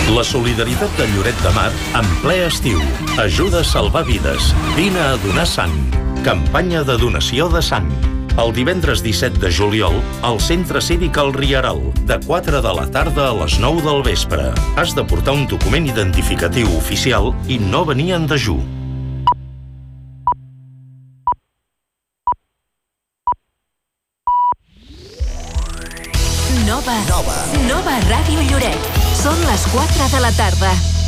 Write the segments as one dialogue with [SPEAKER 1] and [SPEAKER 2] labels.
[SPEAKER 1] La solidaritat de Lloret de Mar en ple estiu. Ajuda a salvar vides. Vine a donar sang. Campanya de donació de sang. El divendres 17 de juliol, al Centre Cívic El Rieral, de 4 de la tarda a les 9 del vespre. Has de portar un document identificatiu oficial i no venir en dejú.
[SPEAKER 2] Nova Ràdio Lloret. Són les 4 de la tarda.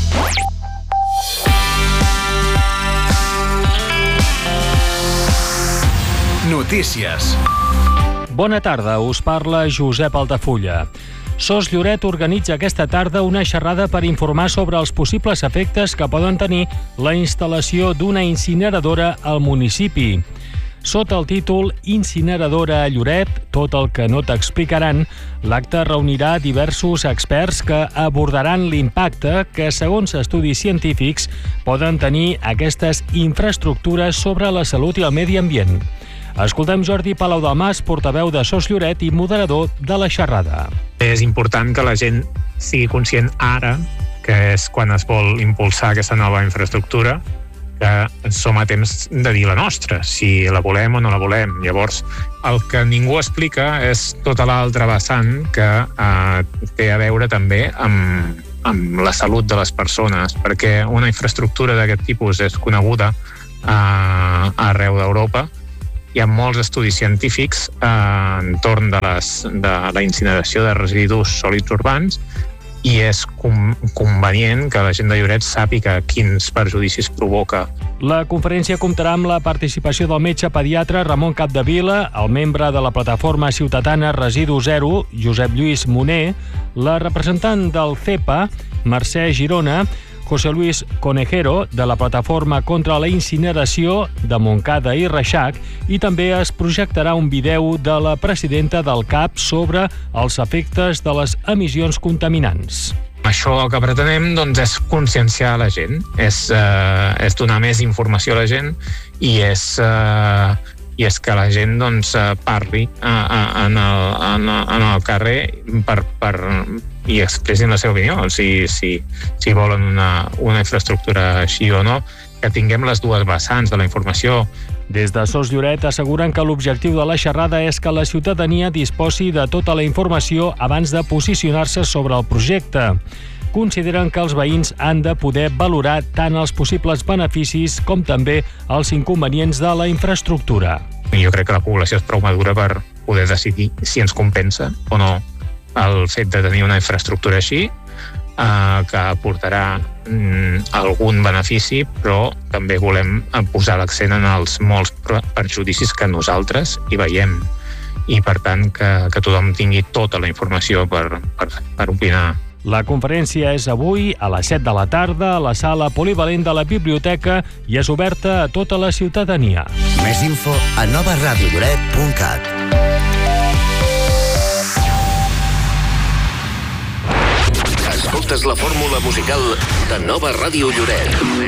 [SPEAKER 3] Notícies.
[SPEAKER 4] Bona tarda, us parla Josep Altafulla. SOS Lloret organitza aquesta tarda una xerrada per informar sobre els possibles efectes que poden tenir la instal·lació d'una incineradora al municipi. Sota el títol Incineradora a Lloret, tot el que no t'explicaran, l'acte reunirà diversos experts que abordaran l'impacte que, segons estudis científics, poden tenir aquestes infraestructures sobre la salut i el medi ambient. Escoltem Jordi Palau-Dalmàs, portaveu de SOS Lloret i moderador de la xerrada.
[SPEAKER 5] És important que la gent sigui conscient ara, que és quan es vol impulsar aquesta nova infraestructura, que som a temps de dir la nostra, si la volem o no la volem. Llavors, el que ningú explica és tota l'altra vessant que té a veure també amb la salut de les persones, perquè una infraestructura d'aquest tipus és coneguda arreu d'Europa. Hi ha molts estudis científics entorn de la incineració de residus sòlids urbans i és convenient que la gent de Lloret sàpiga quins perjudicis provoca.
[SPEAKER 4] La conferència comptarà amb la participació del metge pediatre Ramon Capdevila, el membre de la plataforma ciutadana Residu Zero, Josep Lluís Moner, la representant del CEPA, Mercè Girona, José Luis Conejero, de la plataforma contra la incineració de Montcada i Reixac, i també es projectarà un vídeo de la presidenta del CAP sobre els efectes de les emissions contaminants.
[SPEAKER 5] Això el que pretenem és conscienciar la gent, és donar més informació a la gent i és que la gent parli en el carrer i expressin la seva opinió, si volen una infraestructura així o no, que tinguem les dues vessants de la informació.
[SPEAKER 4] Des de SOS Lloret asseguren que l'objectiu de la xerrada és que la ciutadania disposi de tota la informació abans de posicionar-se sobre el projecte. Consideren que els veïns han de poder valorar tant els possibles beneficis com també els inconvenients de la infraestructura.
[SPEAKER 5] Jo crec que la població és prou madura per poder decidir si ens compensa o no el fet de tenir una infraestructura així, que aportarà algun benefici, però també volem posar l'accent en els molts perjudicis que nosaltres hi veiem i, per tant, que tothom tingui tota la informació per opinar.
[SPEAKER 4] La conferència és avui a les 7 de la tarda a la sala polivalent de la biblioteca i és oberta a tota la ciutadania.
[SPEAKER 3] Més info a novaradiolloret.cat.
[SPEAKER 6] Escoltes la fórmula musical de Nova Ràdio Lloret.